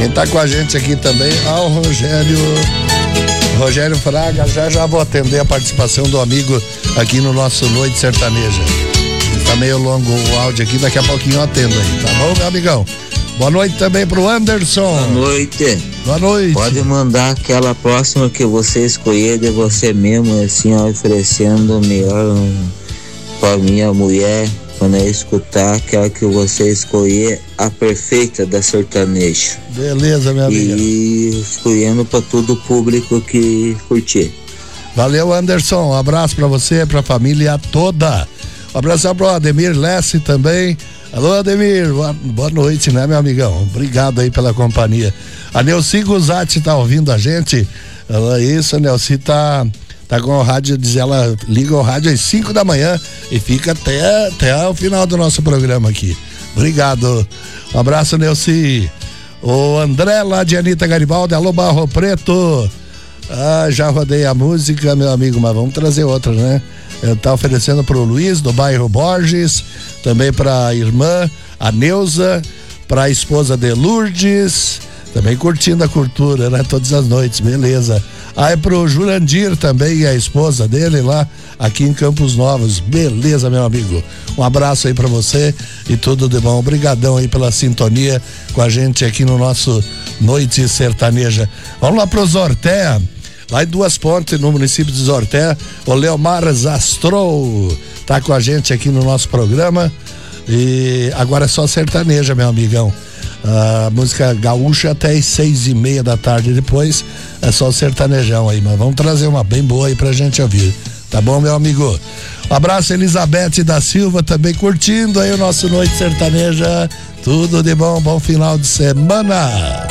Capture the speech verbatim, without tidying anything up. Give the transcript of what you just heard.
Quem tá com a gente aqui também é o Rogério Rogério Fraga. Já já vou atender a participação do amigo aqui no nosso Noite Sertaneja. Tá meio longo o áudio aqui, daqui a pouquinho eu atendo aí, tá bom, meu amigão? Boa noite também pro Anderson. Boa noite. Boa noite. Pode mandar aquela próxima que você escolher de você mesmo, assim, ó, oferecendo o melhor um, pra minha mulher, quando eu escutar aquela que você escolher, a perfeita da sertaneja. Beleza, minha amiga. E escolhendo pra todo o público que curtir. Valeu, Anderson. Um abraço pra você, pra família toda. Um abraço pro Ademir Lesse também. Alô, Ademir, boa, boa noite, né, meu amigão? Obrigado aí pela companhia. A Neuci Guzatti tá ouvindo a gente. Ela, isso, a Neuci tá, tá com o rádio, diz ela, liga o rádio às cinco da manhã e fica até, até o final do nosso programa aqui. Obrigado. Um abraço, Neuci. O André lá de Anitta Garibaldi, alô, Barro Preto. Ah, já rodei a música, meu amigo, mas vamos trazer outra, né? Tá oferecendo pro Luiz do bairro Borges, também pra irmã, a Neuza, pra esposa de Lourdes, também curtindo a cultura, né? Todas as noites, beleza. Aí pro Jurandir também, a esposa dele lá, aqui em Campos Novos, beleza, meu amigo. Um abraço aí pra você e tudo de bom. Obrigadão aí pela sintonia com a gente aqui no nosso Noite Sertaneja. Vamos lá pro Zortea. Lá em Duas Pontes, no município de Zortea, o Leomar Zastrou tá com a gente aqui no nosso programa. E agora é só sertaneja, meu amigão. A música gaúcha até às seis e meia da tarde. Depois é só o sertanejão aí, mas vamos trazer uma bem boa aí pra gente ouvir. Tá bom, meu amigo? Um abraço, Elizabeth da Silva, também curtindo aí o nosso Noite Sertaneja. Tudo de bom, bom final de semana.